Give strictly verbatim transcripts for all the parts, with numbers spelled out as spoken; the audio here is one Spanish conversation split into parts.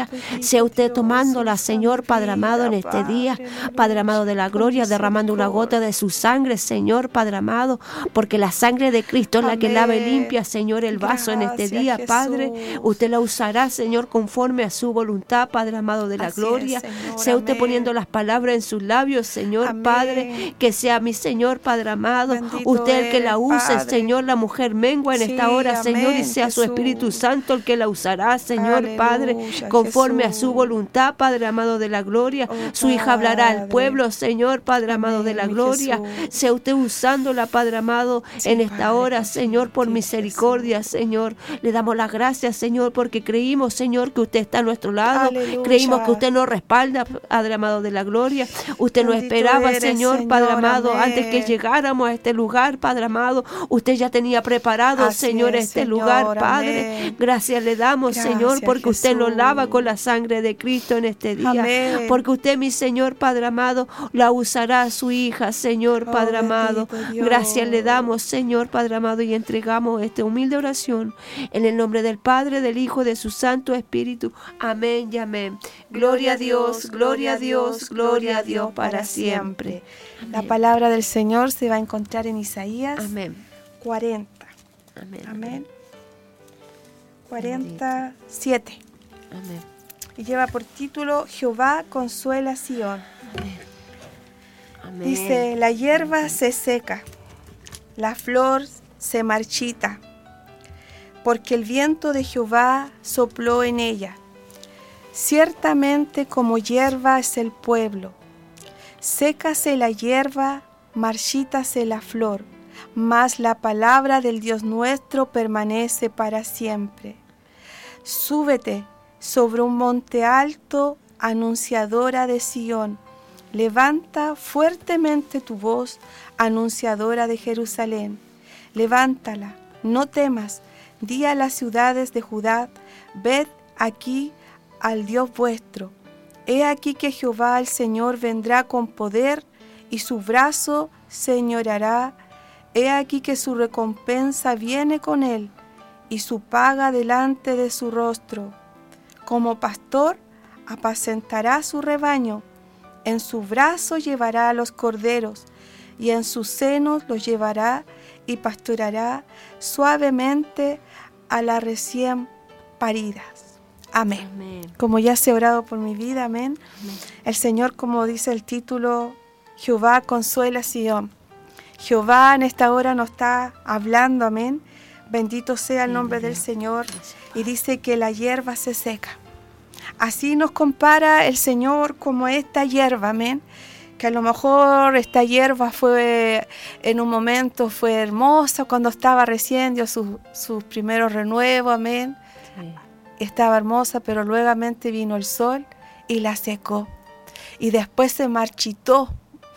vida. Sea usted tomándola, Señor, Padre amado, en este día, Padre amado de la gloria, derramando una gota de su sangre, Señor, Padre amado, porque la sangre de Cristo es la que lava y limpia, Señor, el vaso en este día, Padre. Usted la usará, Señor, conforme a su voluntad, Padre amado de la gloria. Sea usted poniendo las palabras en sus labios, Señor, Padre, que sea mi Señor, Padre amado, usted el que la use, Señor, la mujer mengua en esta hora, Señor, y sea su Espíritu Santo el que la usará, Señor, Padre, conforme a su voluntad, Padre amado de la gloria. Su hija hablará al pueblo, Señor, Padre amado de la gloria. Sea usted usándola, Padre amado, en esta hora, Señor, por misericordia, Señor. Le damos las gracias, Señor, porque creímos, Señor, que usted está a nuestro lado. Creímos que usted nos respalda, Padre amado de la gloria. Usted nos esperaba, Señor, Padre amado, antes que llegáramos a este lugar, Padre amado. Usted ya tenía preparado, Señor, este lugar, Padre. Gracias le damos, Señor, porque usted nos lava con la sangre de Cristo en este día. Porque usted, mi Señor, Padre amado, la usará a su hija, Señor, Padre amado. Gracias le damos, Señor, Padre amado, y entregamos esta humilde oración en el nombre del Padre, del Hijo, de su Santo Espíritu. Amén y amén. Gloria a Dios, gloria a Dios, gloria a Dios para siempre. La palabra del Señor se va a encontrar en Isaías Amén. cuarenta. Amén. Amén. cuarenta y siete. Amén. Y lleva por título Jehová consuela a Sión. Amén. Amén. Dice, la hierba se seca, la flor se marchita, porque el viento de Jehová sopló en ella. Ciertamente como hierba es el pueblo. Sécase la hierba, marchítase la flor, mas la palabra del Dios nuestro permanece para siempre. Súbete sobre un monte alto, anunciadora de Sión. Levanta fuertemente tu voz, anunciadora de Jerusalén. Levántala, no temas, di a las ciudades de Judá, ved aquí al Dios vuestro. He aquí que Jehová el Señor vendrá con poder y su brazo señoreará. He aquí que su recompensa viene con él y su paga delante de su rostro. Como pastor apacentará su rebaño, en su brazo llevará a los corderos y en sus senos los llevará y pastoreará suavemente a las recién paridas. Amén. Amén. Como ya se ha orado por mi vida, amén. Amén. El Señor, como dice el título, Jehová consuela a Sión. Jehová en esta hora nos está hablando, amén. Bendito sea el nombre del Señor. Y dice que la hierba se seca. Así nos compara el Señor como esta hierba, amén. Que a lo mejor esta hierba fue, en un momento fue hermosa cuando estaba recién, dio sus, sus primeros renuevos, amén. Sí. Estaba hermosa, pero luego vino el sol y la secó. Y después se marchitó.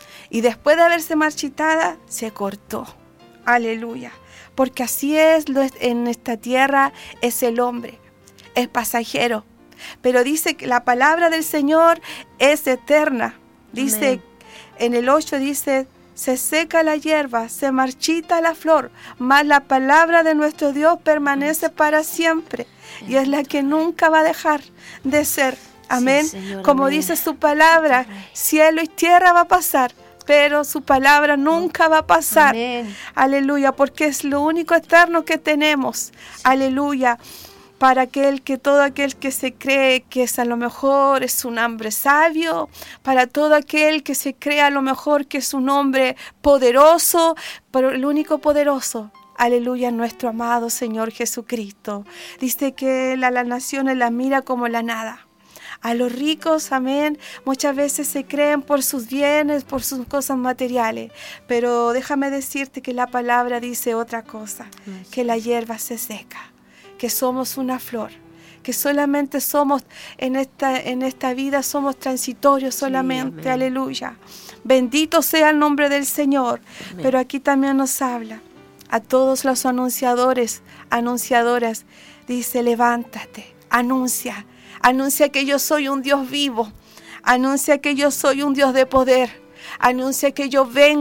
Y después de haberse marchitada, se cortó. Aleluya. Porque así es en esta tierra, es el hombre, es pasajero. Pero dice que la palabra del Señor es eterna. Dice, amén. En el ocho dice, se seca la hierba, se marchita la flor, mas la palabra de nuestro Dios permanece para siempre. Y es la que nunca va a dejar de ser. Amén. Sí, Señor, como amén. Dice su palabra, cielo y tierra va a pasar, pero su palabra nunca va a pasar. Amén. Aleluya, porque es lo único eterno que tenemos. Aleluya. Para aquel que todo aquel que se cree que es a lo mejor es un hombre sabio, para todo aquel que se cree a lo mejor que es un hombre poderoso, pero el único poderoso, aleluya, nuestro amado Señor Jesucristo. Dice que a las naciones las mira como la nada. A los ricos, amén, muchas veces se creen por sus bienes, por sus cosas materiales. Pero déjame decirte que la palabra dice otra cosa, que la hierba se seca, que somos una flor, que solamente somos en esta, en esta vida, somos transitorios solamente, sí, aleluya. Bendito sea el nombre del Señor. Amén. Pero aquí también nos habla a todos los anunciadores, anunciadoras, dice, levántate, anuncia, anuncia que yo soy un Dios vivo, anuncia que yo soy un Dios de poder, anuncia que yo vengo,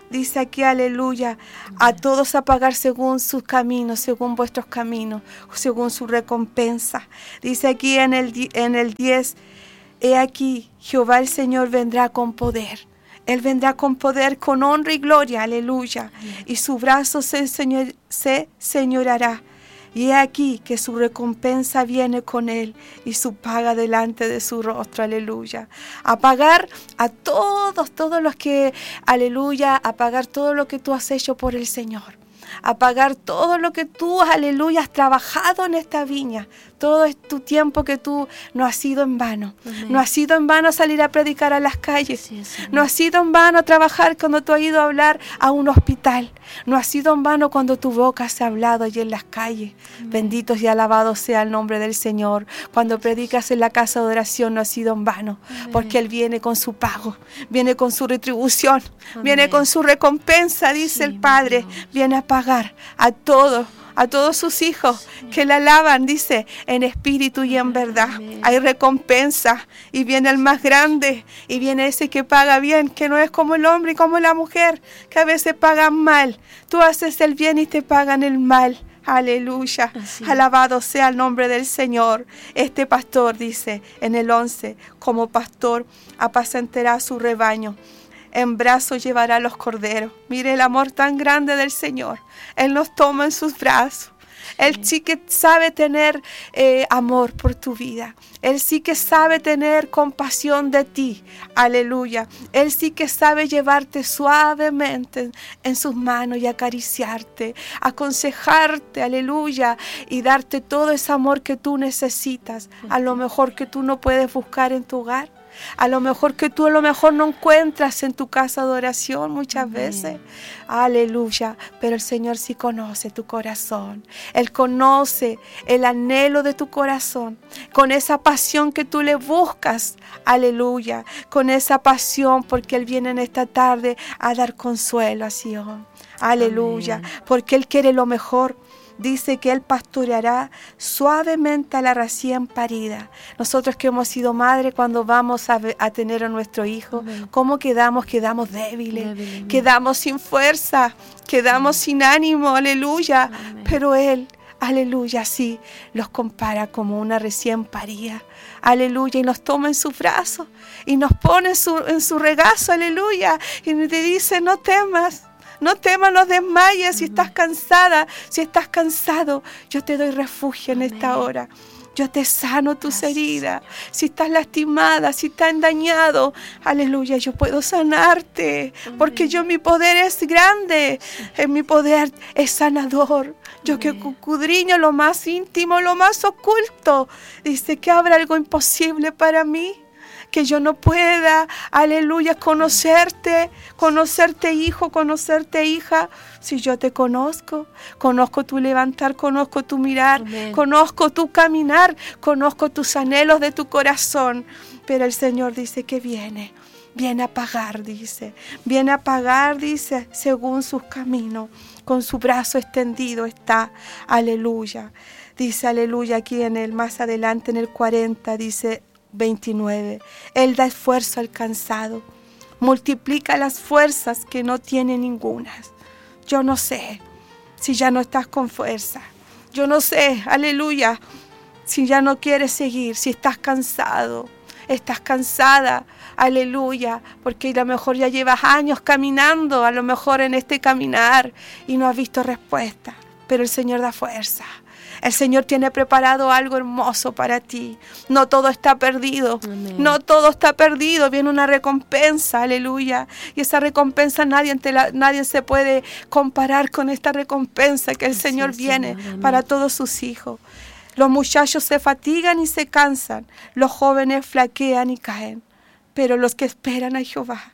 Dice aquí, aleluya, a todos a pagar según sus caminos, según vuestros caminos, según su recompensa. Dice aquí en el, en el diez, he aquí, Jehová el Señor vendrá con poder. Él vendrá con poder, con honra y gloria, aleluya. Y su brazo se, señor, se señorará. Y he aquí que su recompensa viene con él y su paga delante de su rostro, aleluya. A pagar a todos, todos los que, aleluya, a pagar todo lo que tú has hecho por el Señor. A pagar todo lo que tú, aleluya, has trabajado en esta viña. Todo es tu tiempo que tú no has sido en vano. Amén. No ha sido en vano salir a predicar a las calles. Sí, no ha sido en vano trabajar cuando tú has ido a hablar a un hospital. No ha sido en vano cuando tu boca se ha hablado allí en las calles. Amén. Benditos y alabados sea el nombre del Señor. Cuando predicas en la casa de oración no ha sido en vano. Amén. Porque Él viene con su pago, viene con su retribución, Amén. Viene con su recompensa, dice sí, el Padre. Viene a pagar a todos. A todos sus hijos que le alaban, dice, en espíritu y en verdad. Amén. Hay recompensa y viene el más grande y viene ese que paga bien, que no es como el hombre y como la mujer, que a veces pagan mal. Tú haces el bien y te pagan el mal. Aleluya. Así. Alabado sea el nombre del Señor. Este pastor dice en el once, como pastor apacentará su rebaño. En brazos llevará a los corderos. Mire el amor tan grande del Señor. Él nos toma en sus brazos. Él sí que sabe tener eh, amor por tu vida. Él sí que sabe tener compasión de ti. Aleluya. Él sí que sabe llevarte suavemente en sus manos y acariciarte, aconsejarte, aleluya, y darte todo ese amor que tú necesitas. A lo mejor que tú no puedes buscar en tu hogar. A lo mejor que tú a lo mejor no encuentras en tu casa de oración muchas Amén. Veces. Aleluya. Pero el Señor sí conoce tu corazón. Él conoce el anhelo de tu corazón. Con esa pasión que tú le buscas. Aleluya. Con esa pasión porque Él viene en esta tarde a dar consuelo a Sion. Aleluya. Amén. Porque Él quiere lo mejor. Dice que Él pastoreará suavemente a la recién parida. Nosotros que hemos sido madre, cuando vamos a, a tener a nuestro hijo, Amén. ¿Cómo quedamos? Quedamos débiles, Débil, quedamos sin fuerza, quedamos Amén. Sin ánimo, aleluya. Amén. Pero Él, aleluya, sí, los compara como una recién parida. Aleluya, y nos toma en sus brazos y nos pone en su, en su regazo, aleluya, y te dice, no temas. No temas, no desmayes. Si estás cansada, si estás cansado, yo te doy refugio en esta hora. Yo te sano tus Gracias, heridas. Señor. Si estás lastimada, si estás dañado, aleluya, yo puedo sanarte. Amén. Porque yo, mi poder es grande. Sí. Mi poder es sanador. Yo Amén. Que escudriño lo más íntimo, lo más oculto. Dice que habrá algo imposible para mí. Que yo no pueda, aleluya, conocerte, conocerte hijo, conocerte hija, si yo te conozco, conozco tu levantar, conozco tu mirar, Amén. Conozco tu caminar, conozco tus anhelos de tu corazón, pero el Señor dice que viene, viene a pagar, dice, viene a pagar, dice, según sus caminos, con su brazo extendido está, aleluya, dice, aleluya, aquí en el, más adelante en el cuarenta, dice, veintinueve. Él da esfuerzo al cansado, multiplica las fuerzas que no tiene ninguna. Yo no sé si ya no estás con fuerza. Yo no sé, aleluya, si ya no quieres seguir, si estás cansado, estás cansada, aleluya, porque a lo mejor ya llevas años caminando, a lo mejor en este caminar y no has visto respuesta, pero el Señor da fuerza. El Señor tiene preparado algo hermoso para ti. No todo está perdido. Amén. No todo está perdido. Viene una recompensa, aleluya. Y esa recompensa nadie, te la, nadie se puede comparar con esta recompensa que el Así Señor es, viene Señor. Para todos sus hijos. Los muchachos se fatigan y se cansan. Los jóvenes flaquean y caen. Pero los que esperan a Jehová,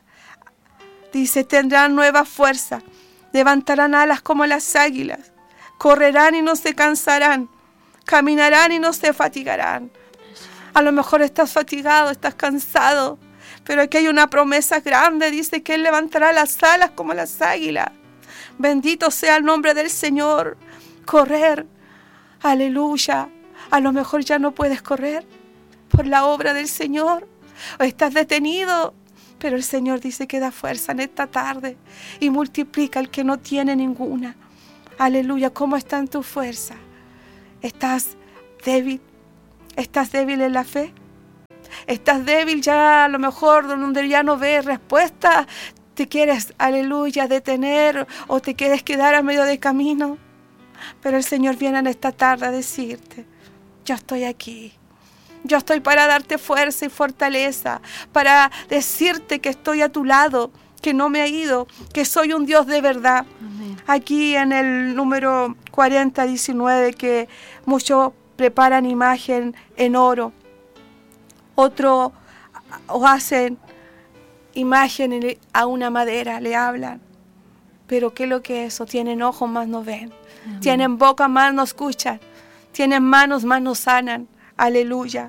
dice, tendrán nueva fuerza. Levantarán alas como las águilas. Correrán y no se cansarán, caminarán y no se fatigarán. A lo mejor estás fatigado, estás cansado, pero aquí hay una promesa grande, dice que Él levantará las alas como las águilas. Bendito sea el nombre del Señor. Correr, aleluya. A lo mejor ya no puedes correr por la obra del Señor, o estás detenido Pero el Señor dice que da fuerza en esta tarde y multiplica al que no tiene ninguna. Aleluya. ¿Cómo está en tu fuerza? ¿Estás débil? ¿Estás débil en la fe? ¿Estás débil ya a lo mejor donde ya no ves respuesta? ¿Te quieres, aleluya, detener o te quieres quedar a medio de camino? Pero el Señor viene en esta tarde a decirte, yo estoy aquí. Yo estoy para darte fuerza y fortaleza, para decirte que estoy a tu lado, que no me he ido, que soy un Dios de verdad. Amén. Aquí en el número cuarenta diecinueve, que muchos preparan imagen en oro, otros o hacen imagen a una madera, le hablan. Pero ¿qué es lo que es eso? Tienen ojos, más no ven. Amén. Tienen boca, más no escuchan. Tienen manos, más no sanan. Aleluya.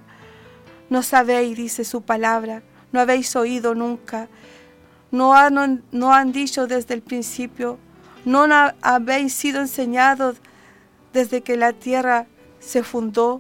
No sabéis, dice su palabra, no habéis oído nunca, no han, no han dicho desde el principio, no habéis sido enseñados desde que la tierra se fundó.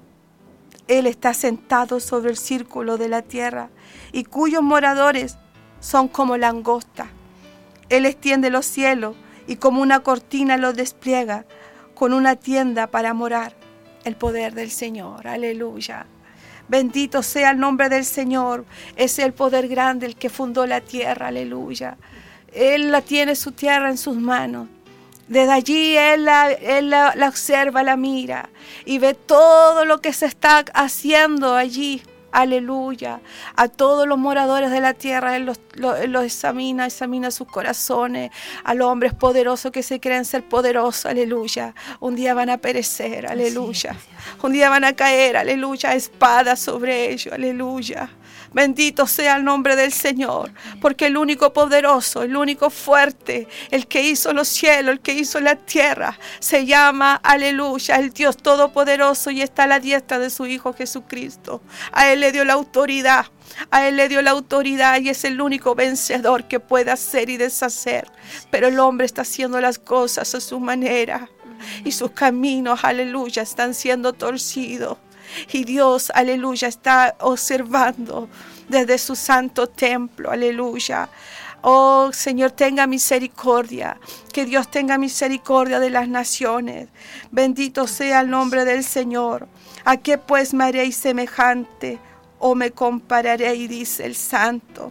Él está sentado sobre el círculo de la tierra y cuyos moradores son como langosta. Él extiende los cielos y como una cortina los despliega, con una tienda para morar. El poder del Señor, aleluya. Bendito sea el nombre del Señor. Es el poder grande el que fundó la tierra, aleluya. Él la tiene su tierra en sus manos. Desde allí Él, la, él la, la observa, la mira y ve todo lo que se está haciendo allí. Aleluya. A todos los moradores de la tierra Él los, los, los examina, examina sus corazones. A los hombres poderosos que se creen ser poderosos, aleluya. Un día van a perecer, aleluya. Un día van a caer, aleluya, espada sobre ellos, aleluya. Bendito sea el nombre del Señor, porque el único poderoso, el único fuerte, el que hizo los cielos, el que hizo la tierra, se llama, aleluya, el Dios todopoderoso, y está a la diestra de su Hijo Jesucristo. A Él le dio la autoridad, a Él le dio la autoridad y es el único vencedor que puede hacer y deshacer. Pero el hombre está haciendo las cosas a su manera y sus caminos, aleluya, están siendo torcidos. Y Dios, aleluya, está observando desde su santo templo, aleluya. Oh, Señor, tenga misericordia, que Dios tenga misericordia de las naciones. Bendito sea el nombre del Señor. ¿A qué pues me haréis semejante o me compararéis? Dice el Santo.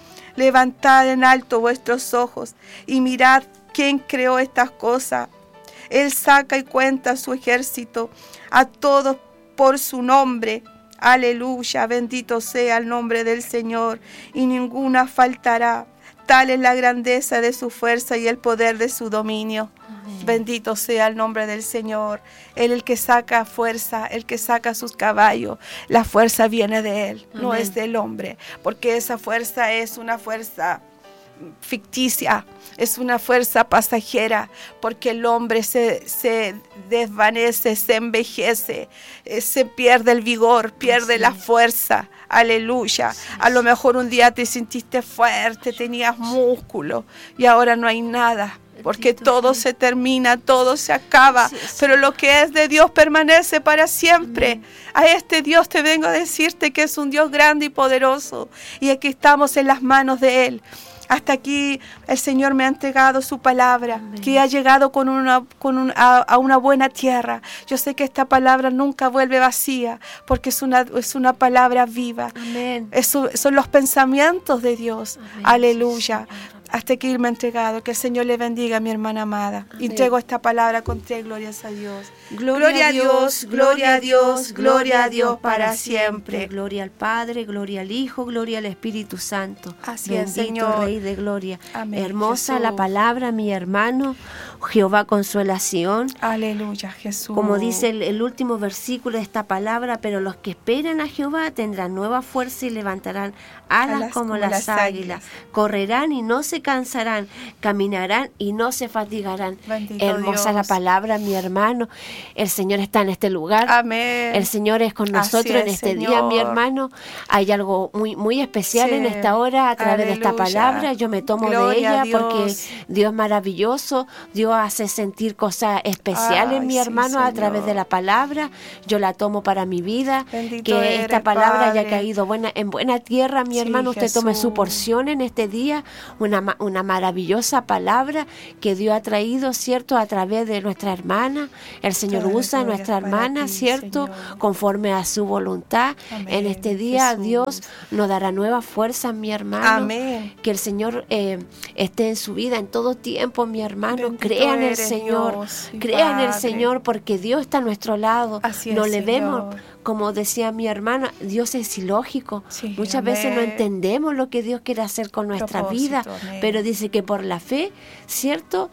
Levantad en alto vuestros ojos y mirad quién creó estas cosas. Él saca y cuenta su ejército, a todos por su nombre. Aleluya, bendito sea el nombre del Señor, y ninguna faltará. Tal es la grandeza de su fuerza y el poder de su dominio. Amén. Bendito sea el nombre del Señor. Él el que saca fuerza, el que saca sus caballos. La fuerza viene de Él, Amén. No es del hombre, porque esa fuerza es una fuerza ficticia, es una fuerza pasajera, porque el hombre se, se desvanece, se envejece, eh, se pierde el vigor, pierde sí. la fuerza, aleluya. Sí, a lo mejor un día te sentiste fuerte, tenías músculo y ahora no hay nada, porque todo se termina, todo se acaba, sí, sí. pero lo que es de Dios permanece para siempre. Amén. A este Dios te vengo a decirte que es un Dios grande y poderoso, y aquí estamos en las manos de Él. Hasta aquí el Señor me ha entregado su palabra, Amén. Que ha llegado con una, con un, a, a una buena tierra. Yo sé que esta palabra nunca vuelve vacía, porque es una, es una palabra viva. Amén. Es, son los pensamientos de Dios. Amén. Aleluya. Sí, hasta aquí me ha entregado. Que el Señor le bendiga a mi hermana amada. Amén. Entrego esta palabra con tres glorias a Dios. Gloria, gloria a Dios, gloria a Dios, gloria a Dios para siempre. Gloria al Padre, gloria al Hijo, gloria al Espíritu Santo. Así Bendito es, Señor. Rey de gloria. Amén, hermosa Jesús. La palabra, mi hermano. Jehová consolación. Aleluya, Jesús. Como dice el, el último versículo de esta palabra, pero los que esperan a Jehová tendrán nueva fuerza y levantarán alas, alas como, como las, las águilas. águilas. Correrán y no se cansarán, caminarán y no se fatigarán. Bendito hermosa Dios. La palabra, mi hermano. el Señor está en este lugar. Amén. El Señor es con nosotros Así en es, este Señor. día, mi hermano. Hay algo muy, muy especial Sí. en esta hora a través de esta Aleluya. palabra. Yo me tomo Gloria a de ella porque Dios. Dios es maravilloso. Dios hace sentir cosas especiales, Ay, mi sí, hermano, a Señor. través de la palabra. Yo la tomo para mi vida. Bendito que eres, esta palabra haya Padre. caído buena, en buena tierra, mi Sí, hermano. Usted tome su Jesús. porción en este día. Una, ma- una maravillosa palabra que Dios ha traído, ¿cierto? A través de nuestra hermana. El Señor Toda la usa a gloria nuestra es para hermana, ti, ¿cierto? Señor. Conforme a su voluntad. Amén, En este día Jesús. Dios nos dará nuevas fuerzas, mi hermano. Amén. Que el Señor eh, esté en su vida en todo tiempo, mi hermano. Bendito Crea en el eres, Señor. Dios, mi Crea en el Padre. Señor porque Dios está a nuestro lado. Así no es, le vemos, Señor. como decía mi hermana, Dios es ilógico. Sí, Muchas veces no amén. entendemos lo que Dios quiere hacer con nuestra vida, Propósito, amén. pero dice que por la fe, ¿cierto?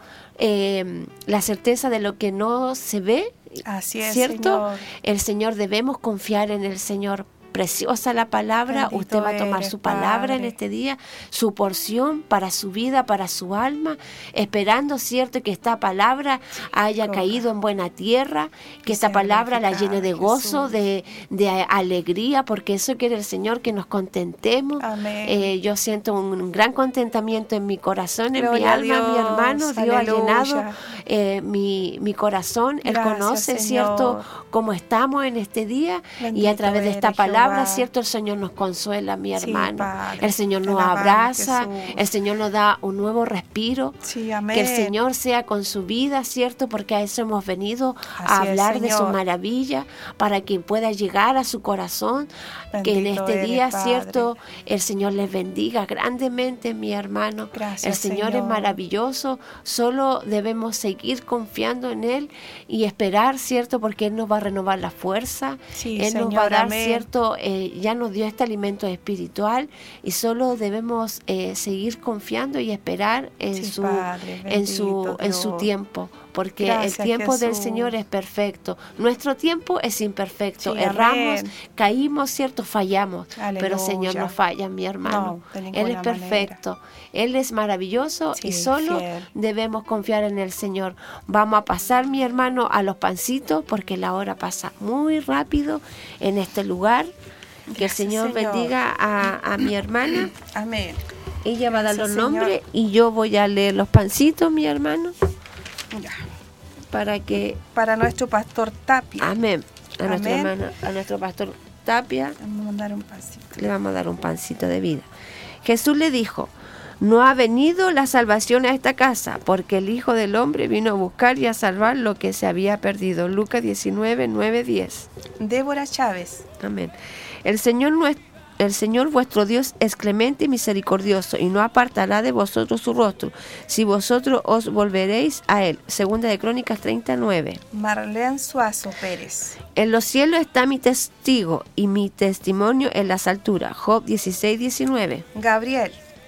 Eh, la certeza de lo que no se ve, Así es, ¿cierto? Señor. El Señor, debemos confiar en el Señor. Preciosa la palabra, Bendito usted va a tomar eres, su palabra en Padre. este día, su porción para su vida, para su alma, esperando, cierto, que esta palabra haya Cobra. caído en buena tierra, que Y esta sea palabra la glorificada, llene de gozo, Jesús. de, de alegría, porque eso quiere el Señor, que nos contentemos. Amén. Eh, yo siento un, un gran contentamiento en mi corazón, en mi Gloria a alma, mi Dios, hermano. Dios aleluya. ha llenado eh, mi, mi corazón. Él Gracias, conoce, Señor. cierto, cómo estamos en este día, y Bendito a través de esta eres, palabra, Jehová. cierto, el Señor nos consuela, mi Sí, hermano. Padre, El Señor te nos alabamos, abraza, Jesús. el Señor nos da un nuevo respiro. Sí, amén. Que el Señor sea con su vida, ¿cierto? Porque a eso hemos venido a Así es, hablar de su Señor. maravilla, para que pueda llegar a su corazón. Que en Bendito este eres, día, Padre. ¿cierto? El Señor les bendiga grandemente, mi hermano. Gracias, el Señor, Señor. es maravilloso, solo debemos seguir confiando en Él y esperar, ¿cierto? Porque Él nos va a renovar la fuerza, Sí, Él nos Señor, va a dar, amén. ¿cierto? Eh, ya nos dio este alimento espiritual y solo debemos eh, seguir confiando y esperar en Sí, su Padre, en su bendito en su Dios. tiempo, porque Gracias, el tiempo del Jesús. Señor es perfecto. Nuestro tiempo es imperfecto. Sí, Erramos, amén. caímos, ¿cierto? Fallamos, pero el Aleluya. Señor no falla, mi hermano. No, de Él ninguna es perfecto. Él es maravilloso Sí, y solo fiel. debemos confiar en el Señor. Vamos a pasar, mi hermano, a los pancitos, porque la hora pasa muy rápido en este lugar. Que el Gracias, Señor, Señor. bendiga a, a mi hermana. Amén. Ella va a dar Gracias, los Señor. nombres y yo voy a leer los pancitos, mi hermano, Ya. para que, Para nuestro pastor Tapia. amén, a nuestro Amén. hermano, a nuestro pastor Tapia, Vamos a mandar un pasito. le vamos a dar un pancito de vida. Jesús le dijo: no ha venido la salvación a esta casa, porque el Hijo del Hombre vino a buscar y a salvar lo que se había perdido. Lucas diecinueve, nueve, diez. Débora Chávez. Amén. El Señor nuestro El Señor vuestro Dios es clemente y misericordioso, y no apartará de vosotros su rostro, si vosotros os volveréis a Él. Segunda de Crónicas treinta, nueve. Marlene Suazo Pérez. En los cielos está mi testigo, y mi testimonio en las alturas. Job dieciséis, diecinueve. Gabriel.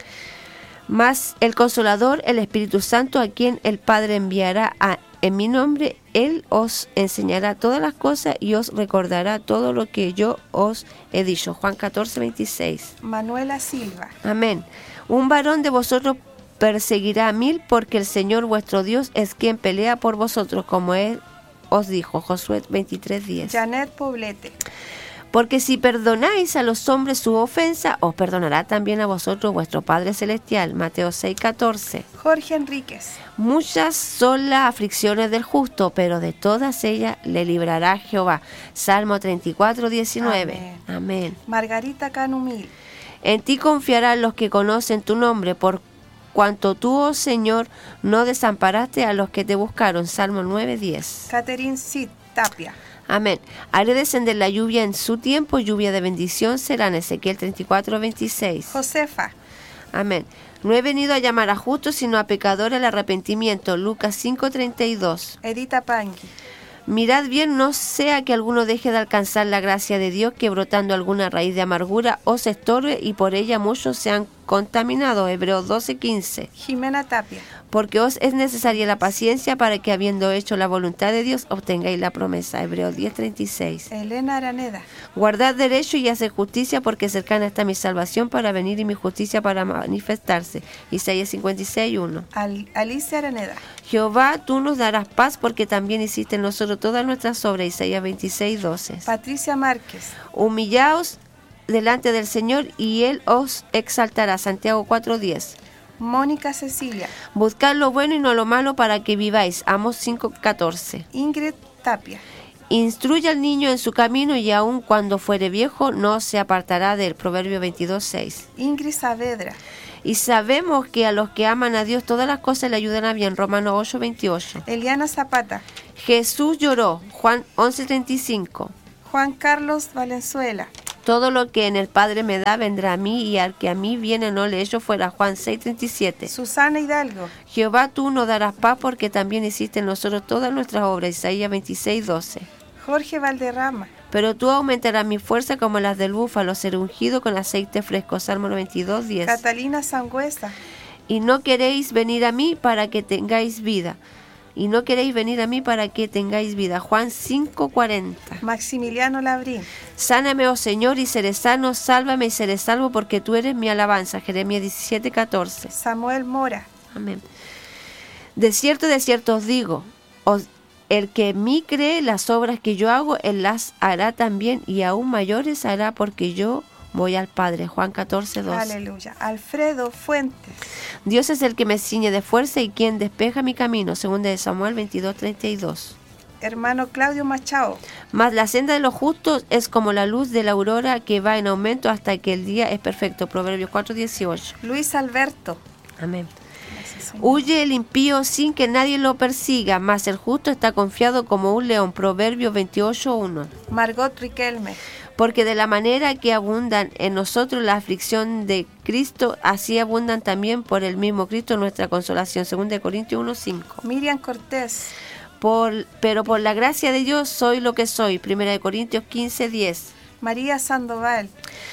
Mas el Consolador, el Espíritu Santo, a quien el Padre enviará a, en mi nombre, Él os enseñará todas las cosas y os recordará todo lo que yo os he dicho. Juan catorce, veintiséis. Manuela Silva. Amén. Un varón de vosotros perseguirá a mil, porque el Señor vuestro Dios es quien pelea por vosotros, como Él os dijo. Josué veintitrés, diez. Janet Poblete. Porque si perdonáis a los hombres su ofensa, os perdonará también a vosotros vuestro Padre Celestial. Mateo seis, catorce. Jorge Enríquez. Muchas son las aflicciones del justo, pero de todas ellas le librará Jehová. Salmo treinta y cuatro, diecinueve. Amén. Amén. Margarita Canumil. En ti confiarán los que conocen tu nombre, por cuanto tú, oh Señor, no desamparaste a los que te buscaron. Salmo nueve, diez. Catherine Cid Tapia. Amén. Haré descender la lluvia en su tiempo, lluvia de bendición será. En Ezequiel treinta y cuatro, veintiséis. Josefa. Amén. No he venido a llamar a justos, sino a pecadores al arrepentimiento. Lucas cinco, treinta y dos. Edita Pangui. Mirad bien, no sea que alguno deje de alcanzar la gracia de Dios, que brotando alguna raíz de amargura os estorbe y por ella muchos sean contaminados. Hebreos doce quince. Jimena Tapia. Porque os es necesaria la paciencia para que, habiendo hecho la voluntad de Dios, obtengáis la promesa. Hebreos diez treinta y seis. Elena Araneda. Guardad derecho y haced justicia, porque cercana está mi salvación para venir y mi justicia para manifestarse. Isaías cincuenta y seis uno. Al- Alicia Araneda. Jehová, tú nos darás paz, porque también hiciste en nosotros todas nuestras obras. Isaías veintiséis doce. Patricia Márquez. Humillaos delante del Señor y Él os exaltará. Santiago cuatro diez. Mónica Cecilia. Buscad lo bueno y no lo malo para que viváis. Amos cinco catorce. Ingrid Tapia. Instruye al niño en su camino y aun cuando fuere viejo no se apartará de él. Proverbio veintidós seis. Ingrid Saavedra. Y sabemos que a los que aman a Dios todas las cosas le ayudan a bien. Romanos ocho veintiocho. Eliana Zapata. Jesús lloró. Juan once treinta y cinco. Juan Carlos Valenzuela. Todo lo que en el Padre me da vendrá a mí, y al que a mí viene no le echo fuera. Juan seis treinta y siete. Susana Hidalgo. Jehová, tú nos darás paz, porque también hiciste en nosotros todas nuestras obras. Isaías veintiséis doce. Jorge Valderrama. Pero tú aumentarás mi fuerza como las del búfalo, ser ungido con aceite fresco. Salmo noventa y dos diez. Catalina Sangüesa. Y no queréis venir a mí para que tengáis vida. Y no queréis venir a mí para que tengáis vida. Juan cinco cuarenta. Maximiliano Labrín. Sáname, oh Señor, y seré sano. Sálvame y seré salvo, porque tú eres mi alabanza. Jeremías diecisiete catorce. Samuel Mora. Amén. De cierto, de cierto os digo, os, el que en mí cree, las obras que yo hago, él las hará también, y aún mayores hará, porque yo voy al Padre. Juan catorce doce. Aleluya. Alfredo Fuentes. Dios es el que me ciñe de fuerza y quien despeja mi camino. Segunda de Samuel veintidós treinta y dos. Hermano Claudio Machado. Mas la senda de los justos es como la luz de la aurora, que va en aumento hasta que el día es perfecto. Proverbios cuatro dieciocho. Luis Alberto. Amén. Gracias, Señor. Huye el impío sin que nadie lo persiga, mas el justo está confiado como un león. Proverbios veintiocho uno. Margot Riquelme. Porque de la manera que abundan en nosotros la aflicción de Cristo, así abundan también por el mismo Cristo nuestra consolación. Segunda de Corintios uno cinco. Miriam Cortés. Por, pero por la gracia de Dios soy lo que soy. Primera de Corintios quince diez. María Sandoval.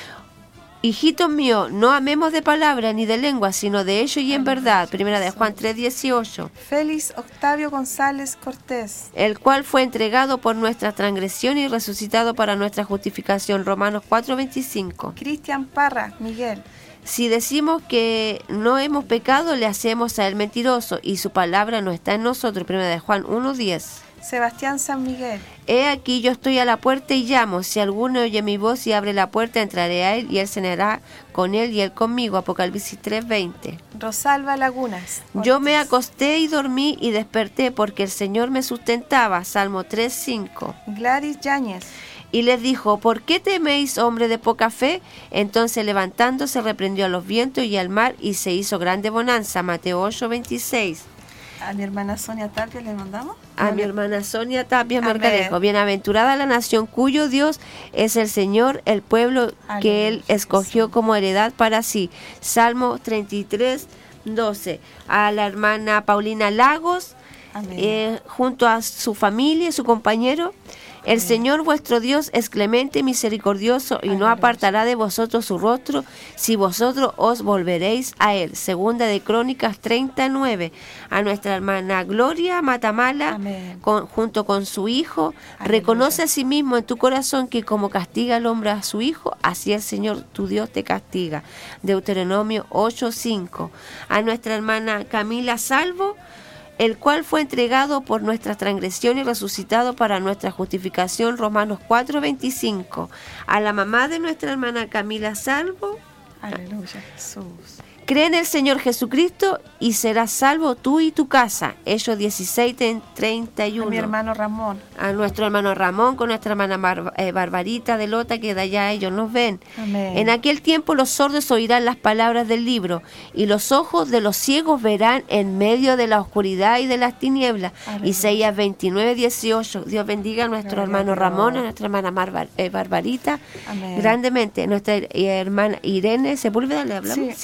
Hijitos míos, no amemos de palabra ni de lengua, sino de hecho y en verdad. Primera de Juan tres dieciocho. Félix Octavio González Cortés. El cual fue entregado por nuestra transgresión y resucitado para nuestra justificación. Romanos cuatro veinticinco. Cristian Parra Miguel. Si decimos que no hemos pecado, le hacemos a él mentiroso, y su palabra no está en nosotros. Primera de Juan uno diez. Sebastián San Miguel. He aquí, yo estoy a la puerta y llamo. Si alguno oye mi voz y abre la puerta, entraré a él, y él cenará con él y él conmigo. Apocalipsis tres veinte. Rosalba Lagunas. Yo me Ortiz. acosté y dormí y desperté, porque el Señor me sustentaba. Salmo tres cinco. Gladys Yáñez. Y les dijo, ¿por qué teméis, hombre de poca fe? Entonces levantándose reprendió a los vientos y al mar, y se hizo grande bonanza. Mateo ocho veintiséis. A mi hermana Sonia Tapia le mandamos. A mi hermana Sonia Tapia Amén. Mercadejo. Bienaventurada la nación cuyo Dios es el Señor, el pueblo que Aleluya, Él escogió Jesús. como heredad para sí. Salmo treinta y tres doce. A la hermana Paulina Lagos, Amén. eh, junto a su familia y su compañero. El Señor vuestro Dios es clemente y misericordioso, y no Aleluya. apartará de vosotros su rostro, si vosotros os volveréis a Él. Segunda de Crónicas treinta y nueve. A nuestra hermana Gloria Matamala, Amén. con- junto con su hijo, Aleluya. reconoce a sí mismo en tu corazón que como castiga al hombre a su hijo, así el Señor tu Dios te castiga. Deuteronomio ocho cinco. A nuestra hermana Camila Salvo, el cual fue entregado por nuestra transgresión y resucitado para nuestra justificación. Romanos cuatro veinticinco. A la mamá de nuestra hermana Camila Salvo, Aleluya, Jesús. cree en el Señor Jesucristo y serás salvo tú y tu casa. Hechos dieciséis treinta y A uno. mi hermano Ramón. A nuestro hermano Ramón, con nuestra hermana Bar- eh, Barbarita de Lota, que de allá ellos nos ven. Amén. En aquel tiempo los sordos oirán las palabras del libro, y los ojos de los ciegos verán en medio de la oscuridad y de las tinieblas. Aleluya. Isaías veintinueve dieciocho. Dios bendiga a nuestro Gloria hermano a Dios. Ramón, a nuestra hermana Marbar- eh, Barbarita, Amén. grandemente. Nuestra eh, hermana Irene Sepúlveda, ¿le hablamos? Sí. Sí, le mandamos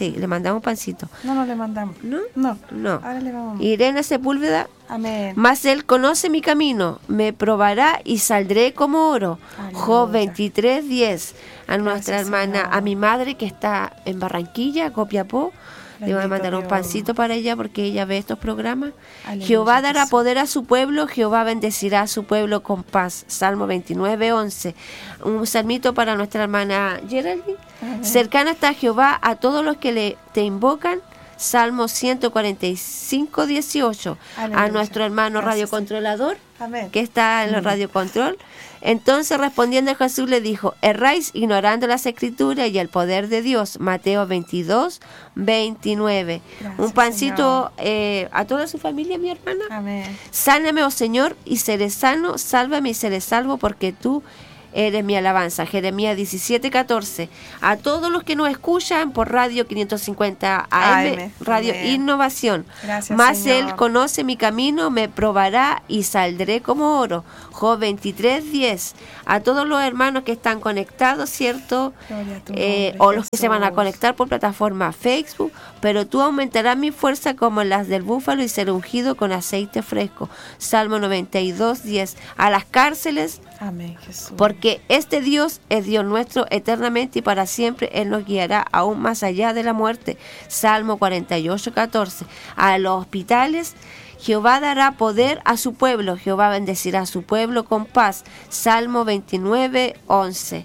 mandamos pancito. No, no le mandamos. ¿No? No. No. Ahora le vamos. Irene Sepúlveda. Amén. Mas él conoce mi camino, me probará y saldré como oro. Aleluya. Job veintitrés, diez. A nuestra Gracias, hermana, Señor. a mi madre que está en Barranquilla, Copiapó. Le voy a Bendito mandar un Dios. pancito para ella porque ella ve estos programas. Aleluya, Jehová dará Jesús. poder a su pueblo, Jehová bendecirá a su pueblo con paz. Salmo veintinueve, once. Un salmito para nuestra hermana Geraldine. Amén. Cercana está Jehová a todos los que le te invocan. Salmo ciento cuarenta y cinco, dieciocho. Aleluya. A nuestro hermano Gracias, radiocontrolador Amén. que está en el radiocontrol. Entonces respondiendo Jesús le dijo, erráis ignorando las escrituras y el poder de Dios. Mateo veintidós, veintinueve. Gracias, Un pancito eh, a toda su familia, mi hermana. Amén. Sáname, oh Señor, y seré sano, sálvame y seré salvo, porque tú eres mi alabanza. Jeremías diecisiete, catorce. A todos los que nos escuchan por Radio quinientos cincuenta A M, A M, Radio amén. Innovación. Gracias, Más Señor. Él conoce mi camino, me probará y saldré como oro. Job veintitrés, diez. A todos los hermanos que están conectados, ¿cierto? Gloria a tu Eh, nombre, o los que se van a Jesús. conectar por plataforma Facebook, pero tú aumentarás mi fuerza como las del búfalo y seré ungido con aceite fresco. Salmo noventa y dos, diez. A las cárceles, Amén, Jesús. porque este Dios es Dios nuestro eternamente y para siempre. Él nos guiará aún más allá de la muerte. Salmo cuarenta y ocho, catorce. A los hospitales, Jehová dará poder a su pueblo. Jehová bendecirá a su pueblo con paz. Salmo veintinueve, once.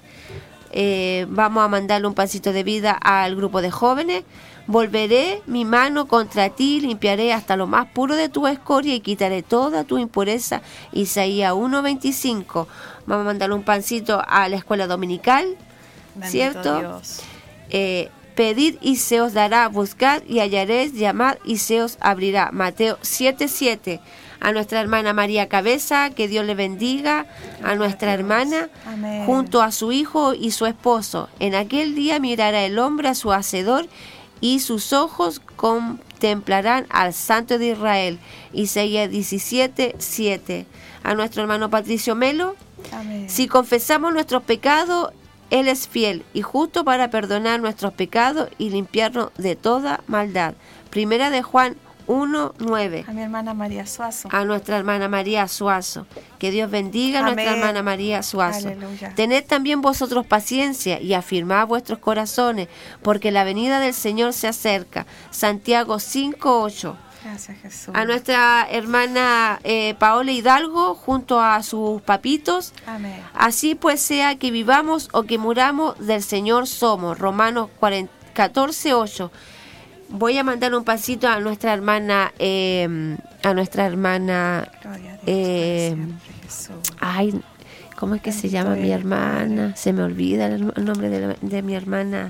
Eh, vamos a mandarle un pancito de vida al grupo de jóvenes. Volveré mi mano contra ti, limpiaré hasta lo más puro de tu escoria y quitaré toda tu impureza. Isaías uno, veinticinco. Vamos a mandarle un pancito a la escuela dominical, Bendito ¿cierto? Dios. Eh, pedid y se os dará, buscad y hallaréis, llamad y se os abrirá. Mateo siete, siete. A nuestra hermana María Cabeza, que Dios le bendiga. A nuestra hermana, Amén. junto a su hijo y su esposo. En aquel día mirará el hombre a su hacedor y sus ojos contemplarán al Santo de Israel. Isaías diecisiete, siete. A nuestro hermano Patricio Melo, Amén. si confesamos nuestros pecados, Él es fiel y justo para perdonar nuestros pecados y limpiarnos de toda maldad. Primera de Juan uno, nueve. A mi hermana María Suazo. A nuestra hermana María Suazo. Que Dios bendiga a nuestra Amén. hermana María Suazo. Aleluya. Tened también vosotros paciencia y afirmad vuestros corazones, porque la venida del Señor se acerca. Santiago cinco, ocho. Gracias, Jesús. A nuestra hermana eh, Paola Hidalgo, junto a sus papitos. Amén. Así pues sea que vivamos o que muramos, del Señor somos. Romanos catorce, ocho. Voy a mandar un pasito a nuestra hermana, eh, a nuestra hermana, Gloria a Dios. eh, para siempre, Jesús. ay, ¿cómo es que se Bendito llama mi eres, hermana? Se me olvida el, el nombre de, la- de mi hermana,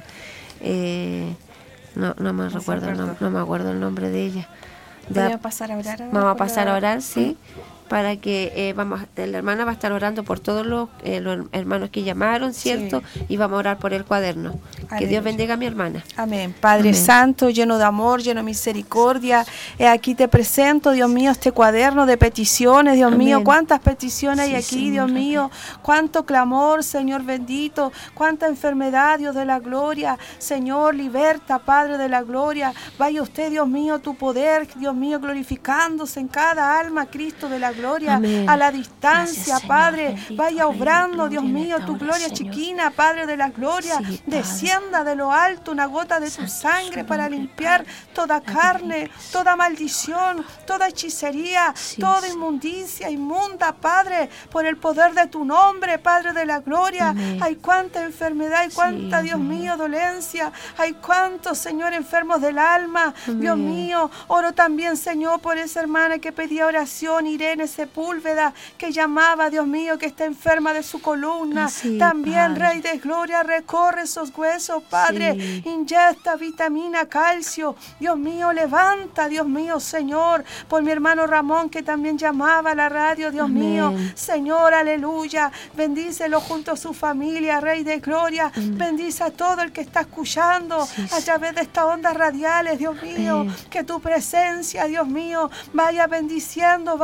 eh, no, no me se recuerdo, el nom- acuerda. no me acuerdo el nombre de ella. Voy Da- a pasar a orar ahora Vamos a por pasar la- a orar, sí, para que eh, vamos, la hermana va a estar orando por todos los, eh, los hermanos que llamaron, ¿cierto? Y vamos a orar por el cuaderno. Que Aleluya. Dios bendiga a mi hermana. Amén. Padre Amén. Santo, lleno de amor, lleno de misericordia. He aquí te presento, Dios mío, este cuaderno de peticiones, Dios Amén. mío. Cuántas peticiones hay Sí, aquí, Señor, Dios amén. mío. Cuánto clamor, Señor bendito. Cuánta enfermedad, Dios de la gloria. Señor, liberta, Padre de la gloria. Vaya usted, Dios mío, tu poder, Dios mío, glorificándose en cada alma, Cristo de la gloria. Amén. A la distancia, Gracias, Señor. Padre. Bendito Vaya Rey de obrando, Dios gloria, en mío, esta tu hora, gloria Señor. chiquina, Padre de la gloria. Sí, Padre. Descienda de lo alto una gota de tu Santo sangre su para nombre, limpiar Padre. toda Padre carne, bendito. toda maldición, toda hechicería, Sí, toda sí. inmundicia inmunda, Padre, por el poder de tu nombre, Padre de la gloria. Amén. Hay cuánta enfermedad, hay Sí, cuánta, Dios amén. mío, dolencia, hay cuántos, Señor, enfermos del alma. Dios Amén. mío, oro también, Señor, por esa hermana que pedía oración, Irene Sepúlveda, que llamaba, Dios mío, que está enferma de su columna. Sí, También, Padre. Rey de gloria, recorre esos huesos, Padre. Sí. Inyecta vitamina, calcio. Dios mío, levanta, Dios mío, Señor, por mi hermano Ramón, que también llamaba a la radio, Dios Amén. mío. Señor, aleluya. Bendícelo junto a su familia, Rey de gloria. Amén. Bendice a todo el que está escuchando Sí, a sí. través de estas ondas radiales, Dios mío. Amén. Que tu presencia, Dios mío, vaya bendiciendo, vaya tocando.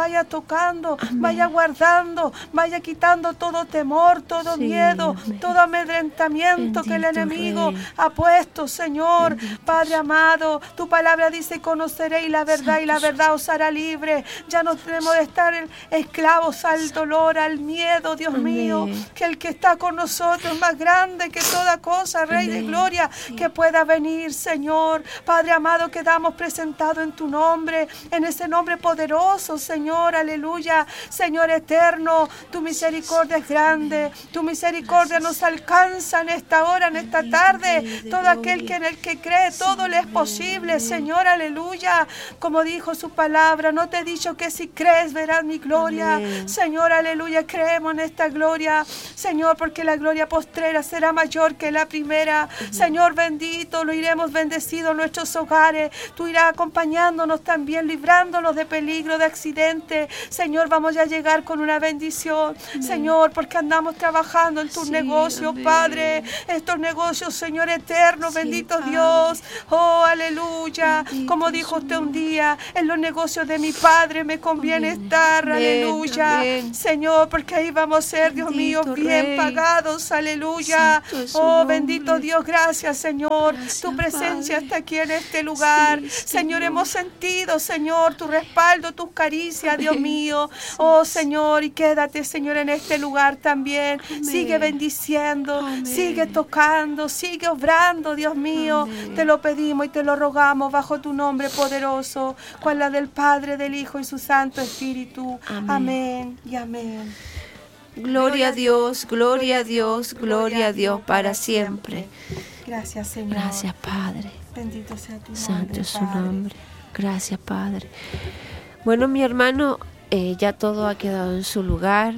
tocando, Amén. vaya guardando, vaya quitando todo temor, todo Sí, miedo, amén. todo amedrentamiento que el Bendito enemigo Rey. ha puesto, Señor. Bendito Padre amado, tu palabra dice: conoceréis la verdad y la Santo verdad os hará libre. Ya no tenemos de estar esclavos al dolor, al miedo, Dios Amén. mío, que el que está con nosotros es más grande que toda cosa, Rey de Amén. gloria, Sí. que pueda venir, Señor. Padre amado, quedamos presentados en tu nombre, en ese nombre poderoso, Señor, aleluya. Señor eterno, tu misericordia es grande, tu misericordia nos alcanza en esta hora, en esta Bendito tarde. Rey de Todo aquel que gloria. en el que cree, todo le es posible, Amén. Señor, aleluya. Como dijo su palabra, no te he dicho que si crees verás mi gloria. Amén. Señor, aleluya, creemos en esta gloria, Señor, porque la gloria postrera será mayor que la primera. Señor bendito, lo iremos bendecido en nuestros hogares. Tú irás acompañándonos también, librándonos de peligro, de accidente. Señor, vamos a llegar con una bendición, Señor, porque andamos trabajando en tus Sí, negocios, amén. Padre. Estos negocios, Señor eterno, Sí, bendito Padre. Dios. Oh, aleluya. Bendito Como dijo usted un Señor. día, en los negocios de mi Padre me conviene Amén. estar, Amén, aleluya. amén. Señor, porque ahí vamos a ser, Dios mío, Bendito bien Rey. pagados, aleluya. Santo es su Oh, nombre. bendito Dios, gracias, Señor. Gracias, Tu presencia Padre. está aquí en este lugar. Sí, Señor, Señor. hemos sentido, Señor, tu respaldo, tus caricias, Dios Amén. mío. Sí, Oh, sí. Señor, y quédate, Señor, en este lugar también. Amén. Sigue bendiciendo, Amén. sigue tocando, sigue obrando, Dios mío. Amén. Te lo pedimos y te lo rogamos bajo tu nombre poderoso, cual la del Padre, del Hijo y su Santo Espíritu. Amén. Amén y amén. Gloria a Dios, gloria a Dios, gloria a Dios para siempre. Gracias, Señor. Gracias, Padre. Bendito sea tu nombre, Santo es su Padre. nombre. Gracias, Padre. Bueno, mi hermano, eh, ya todo ha quedado en su lugar.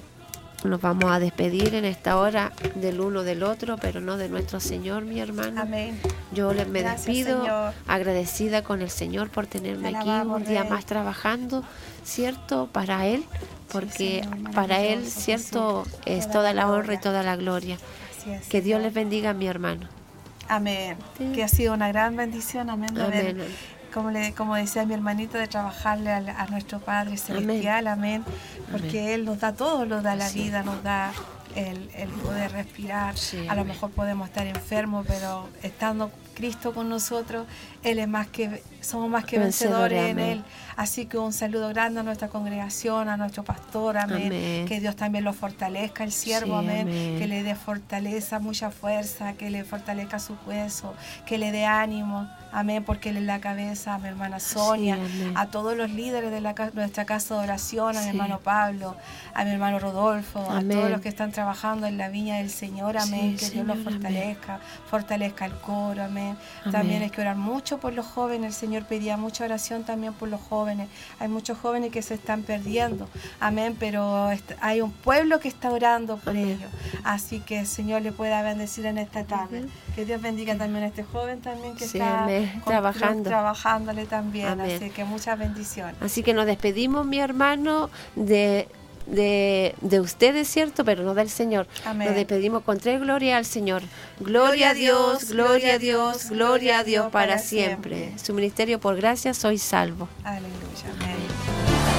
Nos vamos a despedir en esta hora del uno del otro, pero no de nuestro Señor, mi hermano. Amén. Yo les me Gracias, despido, Señor. agradecida con el Señor por tenerme Te aquí alabamos, un día Rey. más trabajando, ¿cierto? Para Él, porque Señor, para Él, maravilloso, ¿cierto? Jesús. Es Toda toda la la honra y gloria. toda la gloria. Así es, Que Dios Señor. les bendiga, mi hermano. Amén. Sí. Que ha sido una gran bendición. Amén. de ver, Amén. Como, le, como decía mi hermanito, de trabajarle a, a nuestro Padre Celestial. Amén. Porque Amén. Él nos da todo, nos da la Sí. vida, nos da el, el poder respirar. Sí, a lo amén. mejor podemos estar enfermos, pero estando Cristo con nosotros, Él es más que, somos más que Vencedores, vencedores en amén. Él. Así que un saludo grande a nuestra congregación, a nuestro pastor, amén. Amén. Que Dios también lo fortalezca, el siervo, Sí, amén. amén. Que le dé fortaleza, mucha fuerza, que le fortalezca su hueso, que le dé ánimo, amén, porque Él es la cabeza, a mi hermana Sonia, amén. a todos los líderes de la, ca- nuestra casa de oración, a Sí. mi hermano Pablo, a mi hermano Rodolfo, Amén. a todos los que están trabajando en la viña del Señor, amén, Sí, que Dios los Señor, fortalezca, fortalezca el coro, amén. Amén. También hay que orar mucho por los jóvenes, el Señor pedía mucha oración también por los jóvenes, hay muchos jóvenes que se están perdiendo, amén, pero est- hay un pueblo que está orando por Amén. ellos, así que el Señor le pueda bendecir en esta tarde, Amén. que Dios bendiga también a este joven también que Sí, está amén. con- Trabajando. trabajándole también, Amén. así que muchas bendiciones. Así que nos despedimos, mi hermano, de, de, de ustedes, ¿cierto? Pero no del Señor. Amén. Nos despedimos con tres glorias al Señor. Gloria a Dios, gloria a Dios, gloria a Dios para siempre. Su ministerio por gracia soy salvo. Aleluya, amén.